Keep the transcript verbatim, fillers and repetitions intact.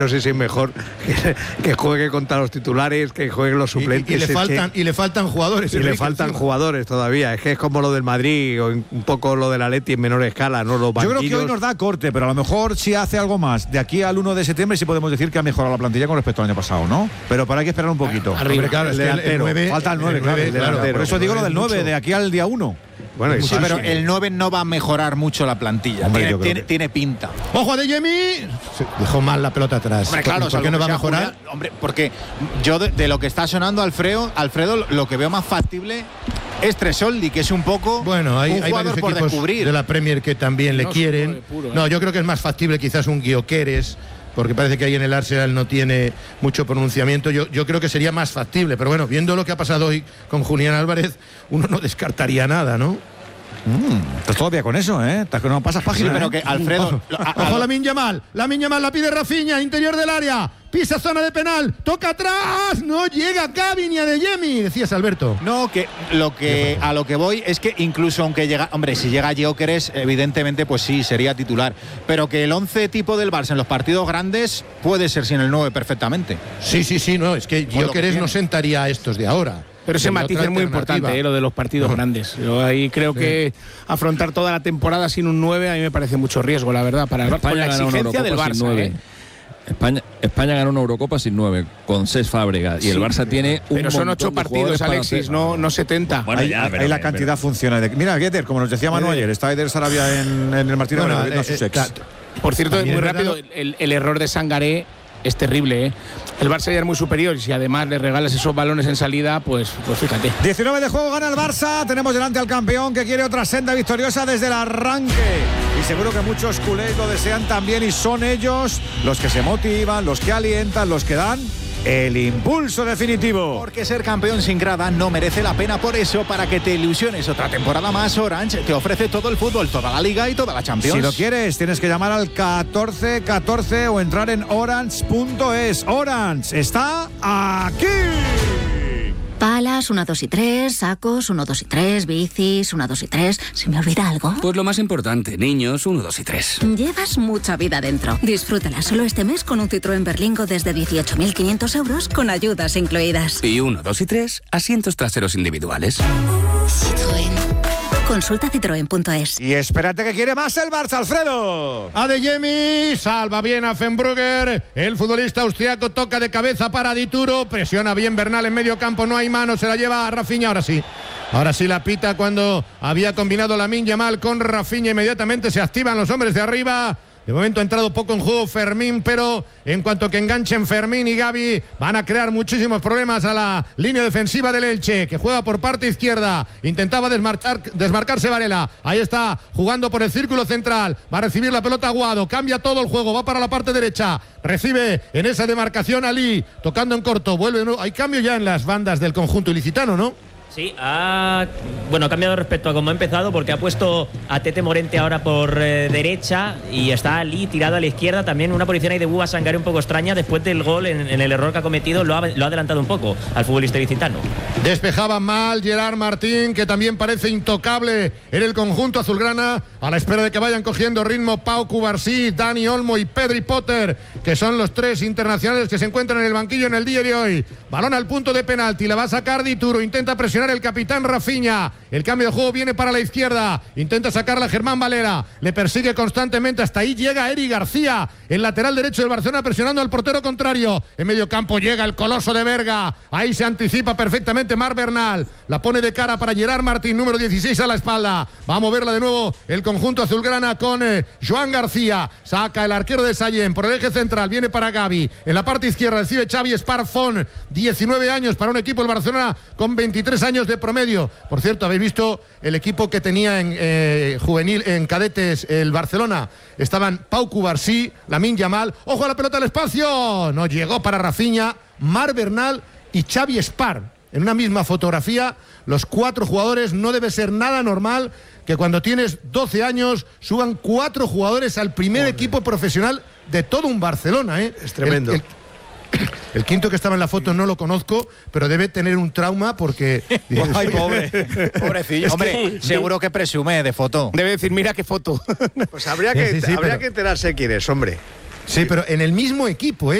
No sé si es mejor que, que juegue contra los titulares, que jueguen los suplentes. Y, y, le, faltan, y le faltan jugadores. Y Enrique, le faltan encima. jugadores todavía. Es que es como lo del Madrid o un poco lo del Atleti en menor escala, ¿no? Los Yo creo que hoy nos da corte, pero a lo mejor si hace algo más de aquí al uno de septiembre sí podemos decir que ha mejorado la plantilla con respecto al año pasado, ¿no? Pero para hay que esperar un poquito. Arriba, claro, el, el, el nueve, falta el nueve, el nueve, claro, claro. Por eso digo lo del nueve, de aquí al día uno. Bueno, sí, pero el nueve no va a mejorar mucho la plantilla. Hombre, tiene, tiene, que... tiene pinta. ¡Ojo de Yemi! Dejó mal la pelota atrás. Hombre, claro, ¿Por qué no va a mejorar? Julián, hombre, porque yo de, de lo que está sonando Alfredo, Alfredo, lo que veo más factible es Tresoldi, que es un poco bueno, hay, un hay jugador varios por equipos descubrir. De la Premier que también le no, quieren. Puro, ¿eh? No, yo creo que es más factible quizás un Gyökeres, porque parece que ahí en el Arsenal no tiene mucho pronunciamiento. Yo, yo creo que sería más factible, pero bueno, viendo lo que ha pasado hoy con Julián Álvarez, uno no descartaría nada, ¿no? Mm, estás todavía con eso, ¿eh? Estás que no pasas página. Sí, pero ¿eh? que Alfredo. Ojo, a, a, ojo Lamine Yamal. Lamine Yamal la pide Rafinha, interior del área. Pisa zona de penal. Toca atrás. No llega Gavi ni a De Yemi, decías Alberto. No, que lo que a lo que voy es que incluso aunque llega. Hombre, si llega Gyökeres, evidentemente, pues sí, sería titular. Pero que el once tipo del Barça en los partidos grandes puede ser sin el nueve perfectamente. Sí, sí, sí, no. Es que Gyökeres no sentaría a estos de ahora. Pero ese matiz es muy importante, eh, lo de los partidos no. grandes. Yo ahí creo sí. que afrontar toda la temporada sin un nueve a mí me parece mucho riesgo, la verdad, para España la exigencia del Barça. ¿eh? España, España ganó una Eurocopa sin nueve, con Cesc Fábregas, y sí, el Barça tiene un pero son ocho partidos, Alexis, no, no setenta. Bueno, ahí, ya, pero, ahí la cantidad pero. funciona. Mira, Gueder, como nos decía Manu ayer, está Eder Sarabia en, en el Martínez bueno, viendo eh, a sus ex. Eh, Por cierto, muy rápido, el, el error de Sangaré es terrible, ¿eh? El Barça ya es muy superior y si además le regalas esos balones en salida, pues, pues fíjate. diecinueve de juego, gana el Barça. Tenemos delante al campeón que quiere otra senda victoriosa desde el arranque. Y seguro que muchos culés lo desean también y son ellos los que se motivan, los que alientan, los que dan el impulso definitivo. Porque ser campeón sin grada no merece la pena. Por eso, para que te ilusiones otra temporada más, Orange te ofrece todo el fútbol, toda la Liga y toda la Champions. Si lo quieres, tienes que llamar al catorce catorce o entrar en orange punto es. Orange está aquí. Palas, uno, dos y tres, sacos, uno, dos y tres, bicis, uno, dos y tres. ¿Se me olvida algo? Pues lo más importante, niños, uno, dos y tres. Llevas mucha vida dentro. Disfrútala solo este mes con un Citroën Berlingo desde dieciocho mil quinientos euros con ayudas incluidas. Y uno, dos y tres, asientos traseros individuales. Citroën. Consulta citroen punto es. Y espérate que quiere más el Barça, Alfredo. Adeyemi salva bien a Fenbrugger. El futbolista austriaco toca de cabeza para Dituro. Presiona bien Bernal en medio campo. No hay mano. Se la lleva a Rafinha. Ahora sí. Ahora sí la pita cuando había combinado Lamine Yamal con Rafinha. Inmediatamente se activan los hombres de arriba. De momento ha entrado poco en juego Fermín, pero en cuanto que enganchen Fermín y Gavi van a crear muchísimos problemas a la línea defensiva del Elche, que juega por parte izquierda. Intentaba desmarcar, desmarcarse Varela. Ahí está, jugando por el círculo central. Va a recibir la pelota Aguado. Cambia todo el juego, va para la parte derecha. Recibe en esa demarcación Ali, tocando en corto. Vuelve, ¿no? Hay cambio ya en las bandas del conjunto ilicitano, ¿no? Sí, ha, bueno, ha cambiado respecto a cómo ha empezado porque ha puesto a Tete Morente ahora por eh, derecha y está Ali tirado a la izquierda. También una posición ahí de Bouba Sangaré un poco extraña. Después del gol, en, en el error que ha cometido, lo ha, lo ha adelantado un poco al futbolista ilicitano. Despejaba mal Gerard Martín, que también parece intocable en el conjunto azulgrana, a la espera de que vayan cogiendo ritmo Pau Cubarsí, Dani Olmo y Pedri Potter, que son los tres internacionales que se encuentran en el banquillo en el día de hoy. Balón al punto de penalti, la va a sacar Dituro, intenta presionar el capitán Rafinha. El cambio de juego viene para la izquierda. Intenta sacarla Germán Valera. Le persigue constantemente. Hasta ahí llega Eri García, el lateral derecho del Barcelona, presionando al portero contrario. En medio campo llega el coloso de Berga. Ahí se anticipa perfectamente Marc Bernal. La pone de cara para Gerard Martín, número dieciséis a la espalda. Va a moverla de nuevo el conjunto azulgrana con eh, Joan García. Saca el arquero de Sallén por el eje central. Viene para Gavi. En la parte izquierda recibe Xavi Esparfón. diecinueve años para un equipo del Barcelona con veintitrés años de promedio. Por cierto, habéis visto el equipo que tenía en eh, juvenil, en cadetes, el Barcelona. Estaban Pau Cubarsí, Lamine Yamal. ¡Ojo a la pelota al espacio! No llegó para Rafinha, Marc Bernal y Xavi Espar. En una misma fotografía, los cuatro jugadores. No debe ser nada normal que cuando tienes doce años suban cuatro jugadores al primer Joder. equipo profesional de todo un Barcelona, ¿eh? Es tremendo. El, el, El quinto que estaba en la foto no lo conozco, pero debe tener un trauma porque... Ay, pobre. Pobrecillo. Es Hombre, que, seguro que presume de foto. Debe decir, mira qué foto. Pues habría que, sí, sí, sí, habría pero... que enterarse quién es, hombre. Sí, pero en el mismo equipo, ¿eh?